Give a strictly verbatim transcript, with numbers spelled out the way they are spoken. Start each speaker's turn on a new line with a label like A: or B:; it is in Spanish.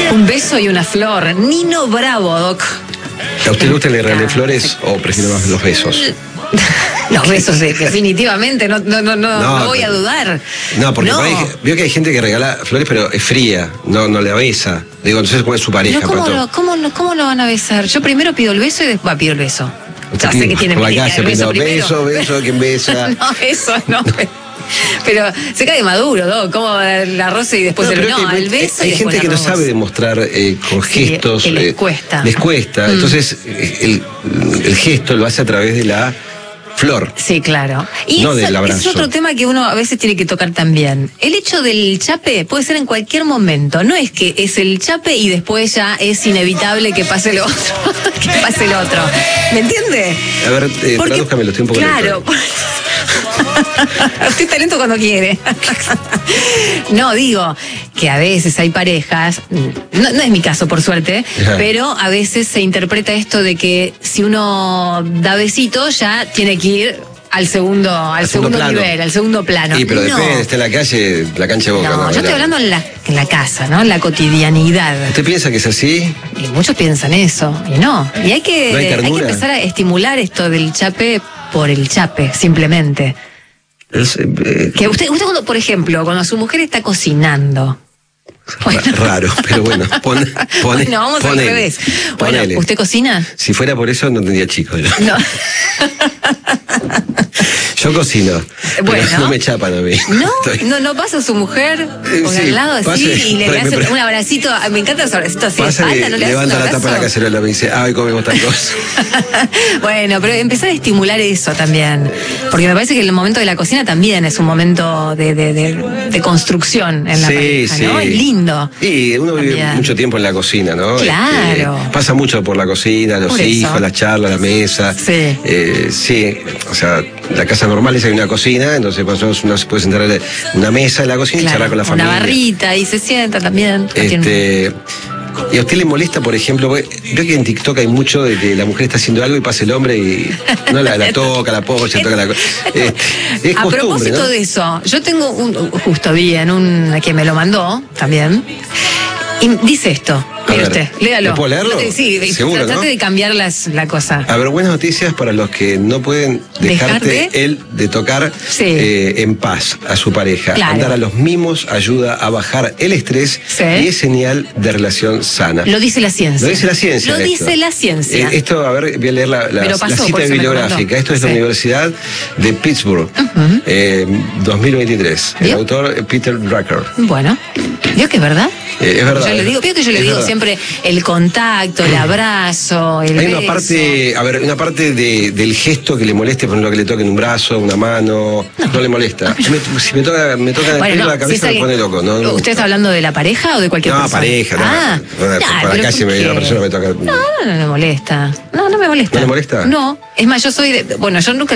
A: Un beso y una flor. Nino Bravo, Doc.
B: ¿A usted le gusta que le regalen flores o prefiere más los besos?
A: Los besos, definitivamente, no, no, no, no,
B: No,
A: no voy a dudar.
B: No, porque
A: No.
B: hay- veo que hay gente que regala flores, pero es fría, no, no la besa. Digo, no sé cómo es su pareja.
A: Pero ¿cómo,
B: pronto.
A: lo, cómo, lo- ¿Cómo lo van a besar? Yo primero pido el beso y después pido el beso. Ya sé que tiene
B: por la
A: que
B: casa,
A: el beso
B: pero
A: primero.
B: beso, beso, ¿quién besa?
A: No, eso no. Pero se cae maduro, ¿no? Como el arroz y después
B: No,
A: el
B: pero
A: no,
B: es que
A: el beso
B: hay
A: y después
B: gente que
A: el
B: no
A: arroz.
B: sabe demostrar eh, con
A: Sí,
B: gestos.
A: que les
B: eh,
A: cuesta.
B: Les cuesta.
A: Mm.
B: Entonces, eh, el, el gesto lo hace a través de la flor.
A: Sí, claro. Y
B: No
A: esa-
B: del abrazo.
A: es otro tema que uno a veces tiene que tocar también. El hecho del chape puede ser en cualquier momento. No es que es el chape y después ya es inevitable que pase lo otro. que pase lo otro. ¿Me entiende?
B: A ver, eh,
A: Porque-
B: tradúzcamelo, estoy un poco
A: Claro.
B: lento.
A: Usted es talento cuando quiere. No, digo que a veces hay parejas, no, no es mi caso por suerte,
B: Ajá.
A: pero a veces se interpreta esto de que si uno da besitos ya tiene que ir al segundo, al,
B: Al segundo
A: segundo
B: plano.
A: nivel, al segundo plano.
B: Sí, pero
A: no.
B: después está en la calle, la cancha de Boca.
A: No, yo estoy
B: ¿verdad?
A: hablando en la, en la casa, ¿no? En la cotidianidad.
B: ¿Usted piensa que es así?
A: Y muchos piensan eso, y no. Y hay que,
B: ¿No hay
A: hay que
B: ternura?
A: empezar a estimular esto del chape por el chape, simplemente.
B: Es, eh,
A: Que usted, usted cuando, por ejemplo, cuando su mujer está cocinando. Bueno.
B: ra- raro, pero bueno, pone, pone,
A: Bueno, vamos
B: ponele,
A: al revés. Bueno,
B: ponele.
A: ¿usted cocina?
B: Si fuera por eso no tendría chicos. Yo,
A: No.
B: yo cocino,
A: Bueno.
B: pero no me chapan a mí.
A: No,
B: Estoy-
A: no, no pasa su mujer
B: Eh,
A: por
B: sí,
A: al lado así
B: pase,
A: y le,
B: por
A: le
B: ahí me
A: hace
B: pre-
A: un abracito. Me encanta los abracitos así de
B: Pasa
A: espalda,
B: y
A: ¿no le hace un
B: levanta la
A: abrazo?
B: tapa de la cacerola y me dice, ay, comemos tal cosa.
A: Bueno, pero empezar a estimular eso también. Porque me parece que el momento de la cocina también es un momento de, de, de, de construcción en la
B: Sí,
A: pareja,
B: sí.
A: ¿no? Y lindo.
B: Y uno vive
A: También.
B: mucho tiempo en la cocina, ¿no?
A: Claro.
B: Este, pasa mucho por la cocina, los
A: Por eso.
B: hijos, las charlas, la mesa.
A: Sí.
B: Eh, sí, o sea, la casa normal es hay una cocina, entonces más o menos uno se puede sentar en una mesa en la cocina y
A: Claro,
B: charlar con la familia.
A: una barrita y se sienta también. No tiene-
B: Este, ¿y a usted le molesta, por ejemplo, veo que en TikTok hay mucho de que la mujer está haciendo algo y pasa el hombre y no la, la toca, la apoya, toca la co- este, es
A: A
B: costumbre,
A: propósito
B: ¿no?
A: de eso, yo tengo un, justo vi en un, que me lo mandó también, y dice esto, mire
B: ver,
A: usted, léalo.
B: ¿le puedo leerlo?
A: Sí,
B: Seguro,
A: trate
B: ¿no?
A: de cambiar las, la cosa.
B: A ver, buenas noticias para los que no pueden
A: Dejar
B: dejarte
A: de-
B: él de tocar
A: Sí.
B: eh, en paz a su pareja.
A: Claro.
B: Andar a los mimos ayuda a bajar el estrés
A: Sí.
B: y es señal de relación sana.
A: Lo dice la ciencia.
B: Lo dice la ciencia.
A: Lo
B: esto.
A: dice la ciencia.
B: Eh, esto, a ver, voy a leer la, la-
A: Me lo pasó,
B: la
A: por
B: cita
A: eso me lo
B: bibliográfica.
A: mandó.
B: Esto es la
A: Sí.
B: Universidad de Pittsburgh, eh, dos mil veintitrés. El
A: ¿Vio?
B: autor eh, Peter Drucker.
A: Bueno, ¿vio que es verdad?
B: Eh, es verdad.
A: Yo le digo, vio que yo le
B: Es
A: digo
B: verdad.
A: siempre el contacto, el abrazo, el
B: Hay una
A: beso.
B: parte, a ver, una parte de- del gesto que le moleste, por ejemplo, que le toquen un brazo, una mano, no, le molesta. Me- si me toca, me toca
A: Bueno,
B: el pelo
A: no,
B: a la cabeza
A: si es
B: me pone
A: alguien-
B: loco. No, no,
A: ¿Usted está hablando de la pareja o de cualquier
B: no,
A: persona?
B: pareja, no.
A: Ah,
B: Bueno,
A: nah,
B: por la
A: pero
B: calle
A: ¿por
B: me, una
A: qué?
B: persona me toca.
A: No, no, no me molesta. No, no me molesta.
B: ¿No le molesta?
A: No, es más, yo soy de, bueno, yo nunca